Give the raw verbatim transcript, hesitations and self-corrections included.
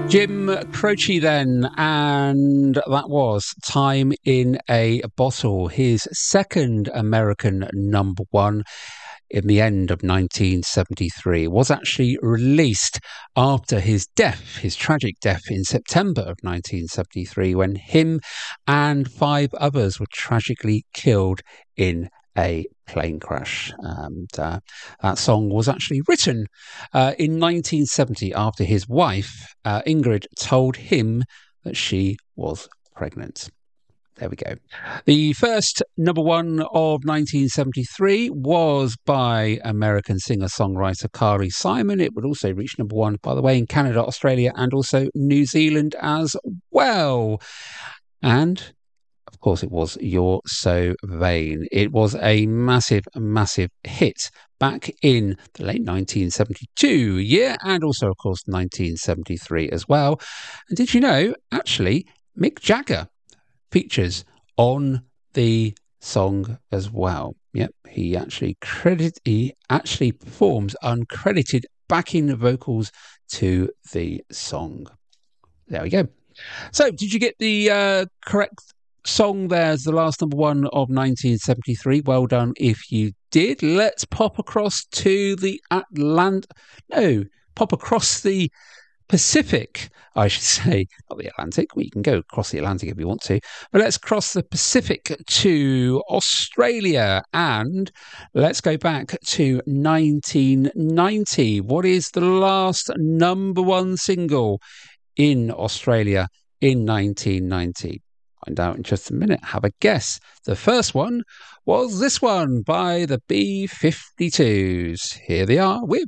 Jim Croce then, and that was Time in a Bottle, his second American number one in the end of nineteen seventy-three. It was actually released after his death, his tragic death in September of nineteen seventy-three, when him and five others were tragically killed in a plane crash. And uh, that song was actually written uh, in nineteen seventy after his wife, uh, Ingrid, told him that she was pregnant. There we go. The first number one of nineteen seventy-three was by American singer-songwriter Carly Simon. It would also reach number one, by the way, in Canada, Australia, and also New Zealand as well. And of course, it was You're So Vain. It was a massive, massive hit back in the late nineteen seventy-two year, and also, of course, nineteen seventy-three as well. And did you know, actually, Mick Jagger features on the song as well. Yep, he actually credit he actually performs uncredited backing vocals to the song. There we go. So, did you get the uh, correct song there as the last number one of nineteen seventy-three? Well done if you did. Let's pop across to the Atlantic. No, pop across the Pacific, I should say, not the Atlantic. Well, you can go across the Atlantic if you want to, but let's cross the Pacific to Australia and let's go back to nineteen ninety. What is the last number one single in Australia in nineteen ninety? Find out in just a minute. Have a guess. The first one was this one by the B fifty-twos. Here they are with